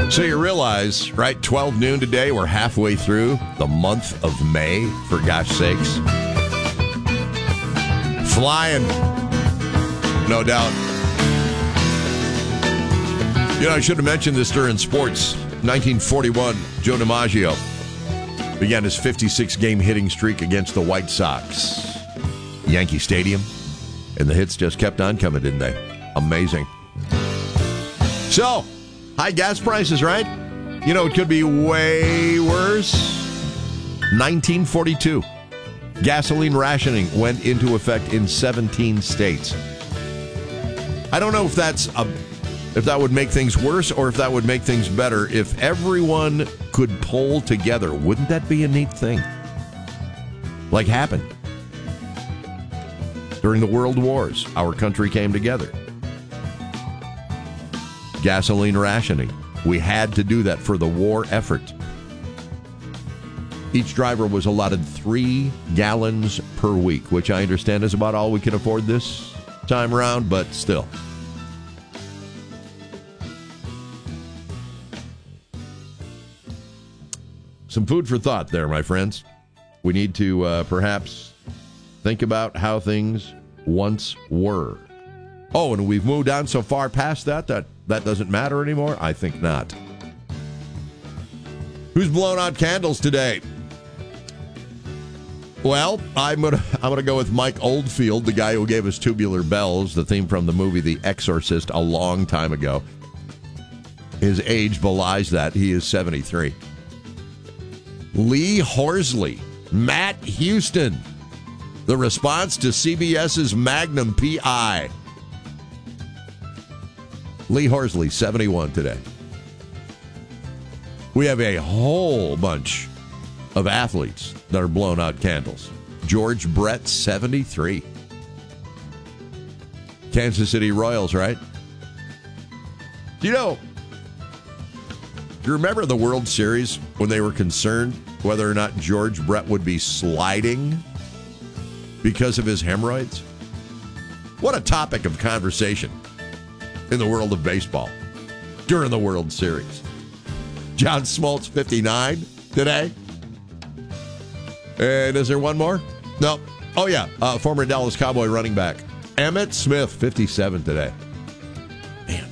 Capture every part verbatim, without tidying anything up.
So you realize, right, twelve noon today, we're halfway through the month of May, for gosh sakes. Flying, no doubt. You know, I should have mentioned this during sports. nineteen forty-one, Joe DiMaggio began his fifty-six game hitting streak against the White Sox. Yankee Stadium. And the hits just kept on coming, didn't they? Amazing. So, high gas prices, right? You know, it could be way worse. nineteen forty-two. Gasoline rationing went into effect in seventeen states. I don't know if that's a, if that would make things worse or if that would make things better. If everyone could pull together, wouldn't that be a neat thing? Like happened during the World Wars. Our country came together. Gasoline rationing. We had to do that for the war effort. Each driver was allotted three gallons per week, which I understand is about all we can afford this time around, but still. Some food for thought there, my friends. We need to uh, perhaps think about how things once were. Oh, and we've moved on so far past that that that doesn't matter anymore? I think not. Who's blown out candles today? Well, I'm gonna I'm gonna go with Mike Oldfield, the guy who gave us Tubular Bells, the theme from the movie The Exorcist, a long time ago. His age belies that. He is seventy-three. Lee Horsley, Matt Houston, the response to CBS's Magnum P I. Lee Horsley, seventy-one today. We have a whole bunch of athletes that are blown out candles. George Brett, seventy-three. Kansas City Royals, right? Do you know, do you remember the World Series when they were concerned whether or not George Brett would be sliding because of his hemorrhoids? What a topic of conversation in the world of baseball during the World Series. John Smoltz, fifty-nine today. And is there one more? No. Oh, yeah. Uh, former Dallas Cowboy running back Emmitt Smith, fifty-seven today. Man.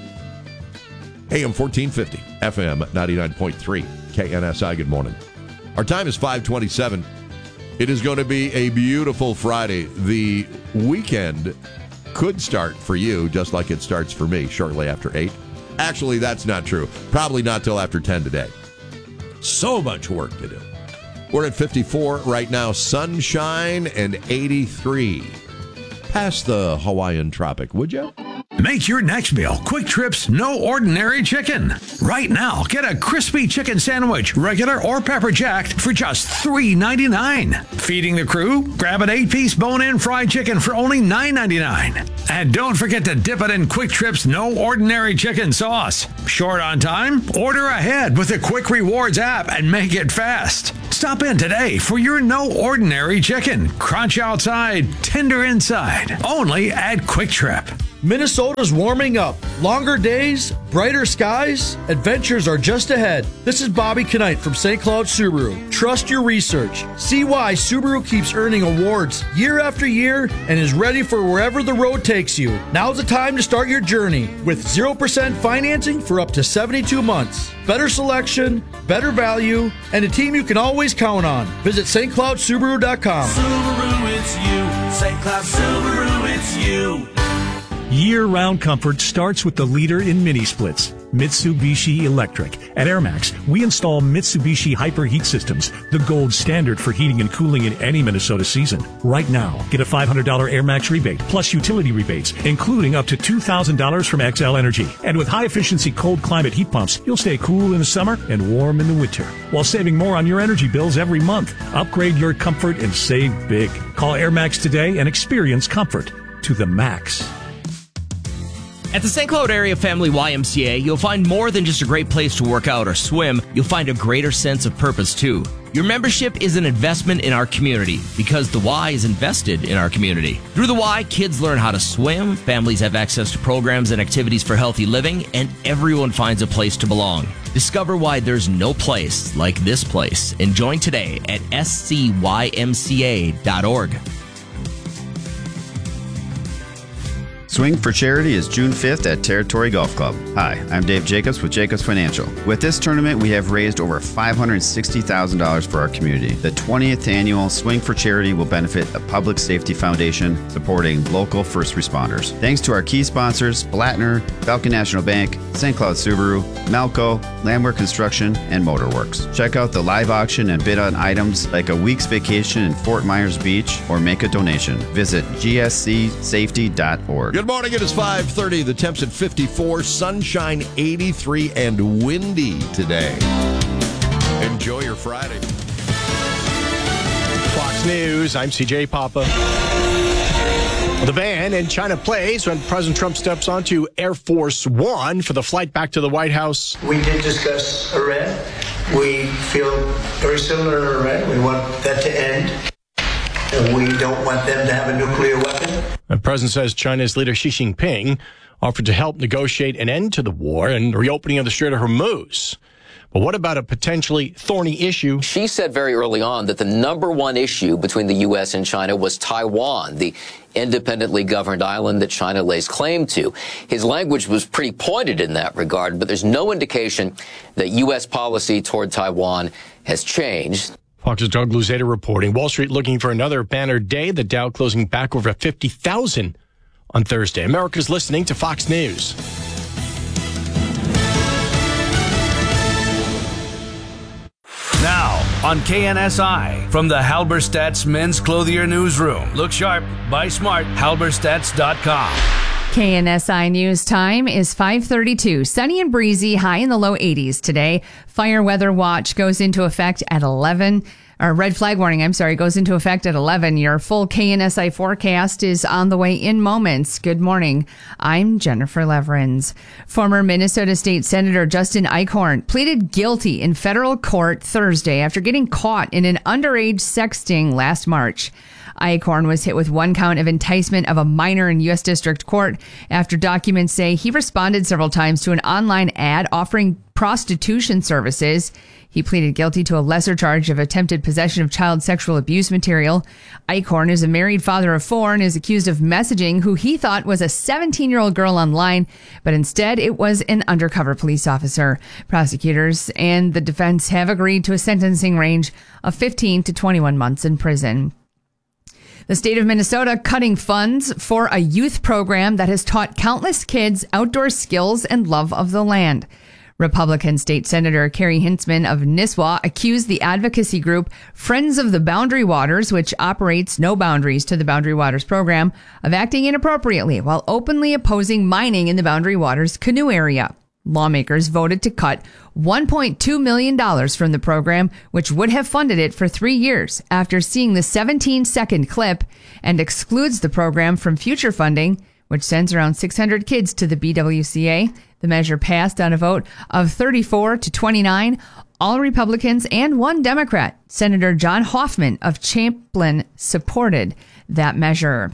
A M fourteen fifty, F M ninety-nine point three, K N S I. Good morning. Our time is five twenty-seven. It is going to be a beautiful Friday. The weekend could start for you just like it starts for me shortly after eight. Actually, that's not true. Probably not till after ten today. So much work to do. We're at fifty-four right now. Sunshine and eighty-three. Past the Hawaiian tropic, would you? Make your next meal Quick Trip's No Ordinary Chicken. Right now, get a crispy chicken sandwich, regular or pepper jacked, for just three ninety-nine. Feeding the crew? Grab an eight-piece bone-in fried chicken for only nine ninety-nine. And don't forget to dip it in Quick Trip's No Ordinary Chicken sauce. Short on time? Order ahead with the Quick Rewards app and make it fast. Stop in today for your No Ordinary Chicken. Crunch outside, tender inside. Only at Quick Trip. Minnesota's warming up. Longer days, brighter skies, adventures are just ahead. This is Bobby Knight from Saint Cloud Subaru. Trust your research. See why Subaru keeps earning awards year after year and is ready for wherever the road takes you. Now's the time to start your journey with zero percent financing for up to seventy-two months. Better selection, better value, and a team you can always count on. Visit St Cloud Subaru dot com. Subaru, it's you. Saint Cloud Subaru, it's you. Year-round comfort starts with the leader in mini-splits, Mitsubishi Electric. At AirMax, we install Mitsubishi Hyper Heat Systems, the gold standard for heating and cooling in any Minnesota season. Right now, get a five hundred dollars AirMax rebate, plus utility rebates, including up to two thousand dollars from X L Energy. And with high-efficiency cold climate heat pumps, you'll stay cool in the summer and warm in the winter, while saving more on your energy bills every month. Upgrade your comfort and save big. Call AirMax today and experience comfort to the max. At the Saint Cloud Area Family Y M C A, you'll find more than just a great place to work out or swim. You'll find a greater sense of purpose, too. Your membership is an investment in our community because the Y is invested in our community. Through the Y, kids learn how to swim, families have access to programs and activities for healthy living, and everyone finds a place to belong. Discover why there's no place like this place and join today at s c y m c a dot org. Swing for Charity is June fifth at Territory Golf Club. Hi, I'm Dave Jacobs with Jacobs Financial. With this tournament, we have raised over five hundred sixty thousand dollars for our community. The twentieth annual Swing for Charity will benefit the Public Safety Foundation, supporting local first responders. Thanks to our key sponsors, Blattner, Falcon National Bank, Saint Cloud Subaru, Melco, Landwehr Construction, and Motorworks. Check out the live auction and bid on items like a week's vacation in Fort Myers Beach or make a donation. Visit g s c safety dot org. Good morning. It is five thirty. The temps at fifty-four, sunshine eighty-three, and windy today. Enjoy your Friday. Fox News, I'm C J Papa. The ban in China plays when President Trump steps onto Air Force One for the flight back to the White House. We did discuss Iran. We feel very similar to Iran. We want that to end. And we don't want them to have a nuclear weapon. The president says China's leader Xi Jinping offered to help negotiate an end to the war and reopening of the Strait of Hormuz. But what about a potentially thorny issue? She said very early on that the number one issue between the U S and China was Taiwan, the independently governed island that China lays claim to. His language was pretty pointed in that regard, but there's no indication that U S policy toward Taiwan has changed. Fox's Doug Luzeta reporting. Wall Street looking for another banner day. The Dow closing back over fifty thousand on Thursday. America's listening to Fox News. Now on K N S I from the Halberstadt's Men's Clothier Newsroom. Look sharp, buy smart, halberstadts dot com. K N S I News time is five thirty-two. Sunny and breezy, high in the low eighties today. Fire weather watch goes into effect at eleven. Or red flag warning, I'm sorry, goes into effect at eleven. Your full K N S I forecast is on the way in moments. Good morning. I'm Jennifer Leverins. Former Minnesota State Senator Justin Eichhorn pleaded guilty in federal court Thursday after getting caught in an underage sexting last March. Eichhorn was hit with one count of enticement of a minor in U S District Court after documents say he responded several times to an online ad offering prostitution services. He pleaded guilty to a lesser charge of attempted possession of child sexual abuse material. Eichhorn is a married father of four and is accused of messaging who he thought was a seventeen-year-old girl online, but instead it was an undercover police officer. Prosecutors and the defense have agreed to a sentencing range of fifteen to twenty-one months in prison. The state of Minnesota cutting funds for a youth program that has taught countless kids outdoor skills and love of the land. Republican State Senator Carrie Hintzman of Nisswa accused the advocacy group Friends of the Boundary Waters, which operates No Boundaries to the Boundary Waters program, of acting inappropriately while openly opposing mining in the Boundary Waters canoe area. Lawmakers voted to cut one point two million dollars from the program, which would have funded it for three years after seeing the seventeen second clip, and excludes the program from future funding, which sends around six hundred kids to the B W C A. The measure passed on a vote of thirty-four to twenty-nine. All Republicans and one Democrat, Senator John Hoffman of Champlin, supported that measure.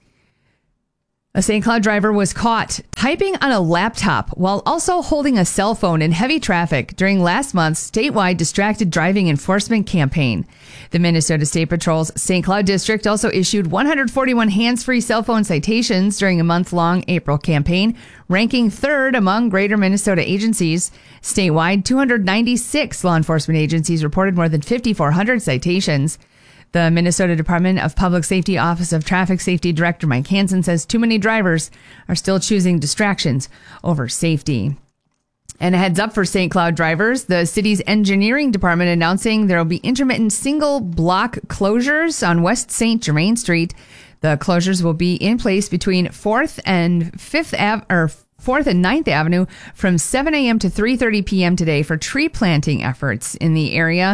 A Saint Cloud driver was caught typing on a laptop while also holding a cell phone in heavy traffic during last month's statewide distracted driving enforcement campaign. The Minnesota State Patrol's Saint Cloud District also issued one hundred forty-one hands-free cell phone citations during a month-long April campaign, ranking third among greater Minnesota agencies. Statewide, two hundred ninety-six law enforcement agencies reported more than five thousand four hundred citations. The Minnesota Department of Public Safety Office of Traffic Safety Director Mike Hansen says too many drivers are still choosing distractions over safety. And a heads up for Saint Cloud drivers, the city's engineering department announcing there will be intermittent single block closures on West Saint Germain Street. The closures will be in place between fourth and fifth Ave or fourth and ninth Avenue from seven a.m. to three thirty p.m. today for tree planting efforts in the area.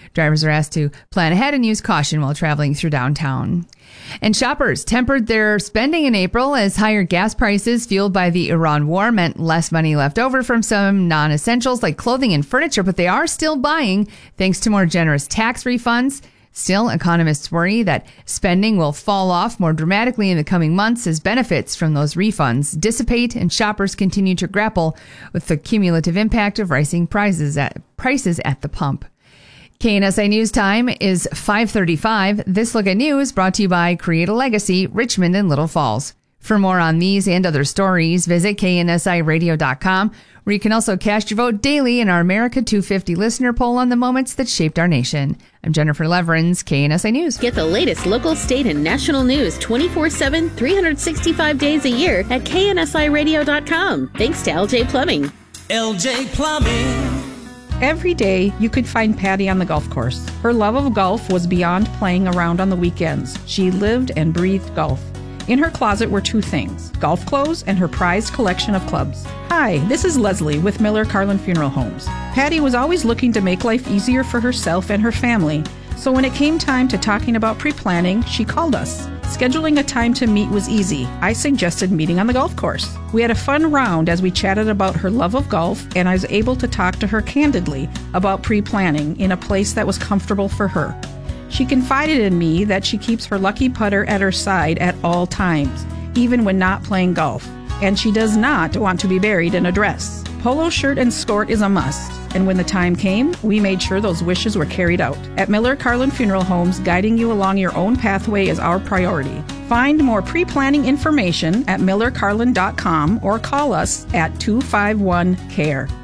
Drivers are asked to plan ahead and use caution while traveling through downtown. And shoppers tempered their spending in April as higher gas prices fueled by the Iran war meant less money left over from some non-essentials like clothing and furniture, but they are still buying thanks to more generous tax refunds. Still, economists worry that spending will fall off more dramatically in the coming months as benefits from those refunds dissipate and shoppers continue to grapple with the cumulative impact of rising prices at, prices at the pump. K N S I News Time is five thirty-five. This Look at News brought to you by Create a Legacy, Richmond and Little Falls. For more on these and other stories, visit K N S I radio dot com, where you can also cast your vote daily in our America two fifty listener poll on the moments that shaped our nation. I'm Jennifer Leverins, K N S I News. Get the latest local, state, and national news twenty-four seven, three hundred sixty-five days a year at K N S I radio dot com. Thanks to L J Plumbing. L J Plumbing. Every day, you could find Patty on the golf course. Her love of golf was beyond playing around on the weekends. She lived and breathed golf. In her closet were two things, golf clothes and her prized collection of clubs. Hi, this is Leslie with Miller Carlin Funeral Homes. Patty was always looking to make life easier for herself and her family. So when it came time to talking about pre-planning, she called us. Scheduling a time to meet was easy. I suggested meeting on the golf course. We had a fun round as we chatted about her love of golf, and I was able to talk to her candidly about pre-planning in a place that was comfortable for her. She confided in me that she keeps her lucky putter at her side at all times, even when not playing golf. And she does not want to be buried in a dress. Polo shirt and skirt is a must. And when the time came, we made sure those wishes were carried out. At Miller Carlin Funeral Homes, guiding you along your own pathway is our priority. Find more pre-planning information at miller carlin dot com or call us at two five one, C A R E.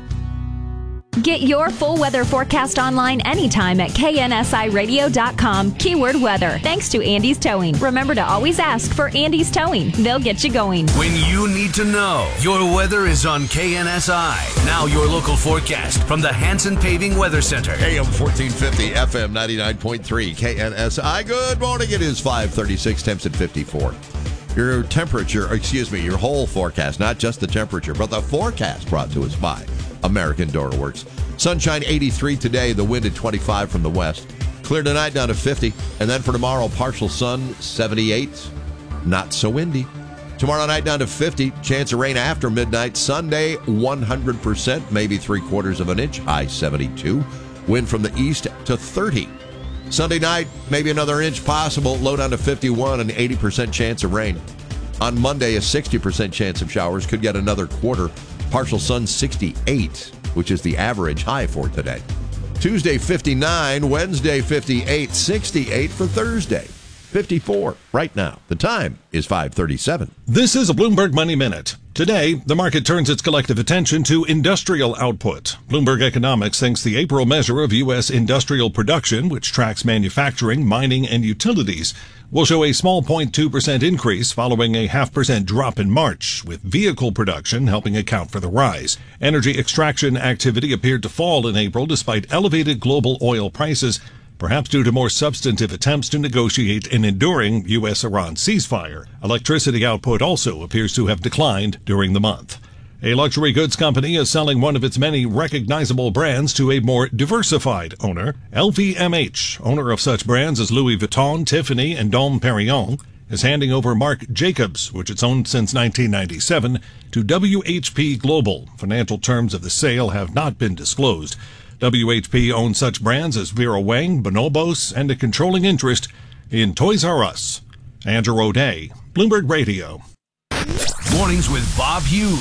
Get your full weather forecast online anytime at K N S I radio dot com, keyword weather. Thanks to Andy's Towing. Remember to always ask for Andy's Towing. They'll get you going. When you need to know, your weather is on K N S I. Now your local forecast from the Hanson Paving Weather Center. A M fourteen fifty, F M ninety-nine point three, K N S I. Good morning. It is five thirty-six, temps at fifty-four. Your temperature, excuse me, your whole forecast, not just the temperature, but the forecast brought to us by American Door Works. Sunshine eighty-three today, the wind at twenty-five from the west. Clear tonight down to fifty. And then for tomorrow, partial sun, seventy-eight. Not so windy. Tomorrow night down to fifty. Chance of rain after midnight. Sunday, one hundred percent, maybe three quarters of an inch. High seventy-two. Wind from the east to thirty. Sunday night, maybe another inch possible. Low down to fifty-one, an eighty percent chance of rain. On Monday, a sixty percent chance of showers. Could get another quarter. Partial sun, sixty-eight, which is the average high for today. Tuesday, fifty-nine. Wednesday, fifty-eight. sixty-eight for Thursday. fifty-four right now. The time is five thirty-seven. This is a Bloomberg Money Minute. Today, the market turns its collective attention to industrial output. Bloomberg Economics thinks the April measure of U S industrial production, which tracks manufacturing, mining, and utilities, will show a small zero point two percent increase following a half percent drop in March, with vehicle production helping account for the rise. Energy extraction activity appeared to fall in April despite elevated global oil prices, perhaps due to more substantive attempts to negotiate an enduring U S Iran ceasefire. Electricity output also appears to have declined during the month. A luxury goods company is selling one of its many recognizable brands to a more diversified owner. L V M H, owner of such brands as Louis Vuitton, Tiffany, and Dom Perignon, is handing over Marc Jacobs, which it's owned since nineteen ninety-seven, to W H P Global. Financial terms of the sale have not been disclosed. W H P owns such brands as Vera Wang, Bonobos, and a controlling interest in Toys R Us. Andrew O'Day, Bloomberg Radio. Mornings with Bob Hughes.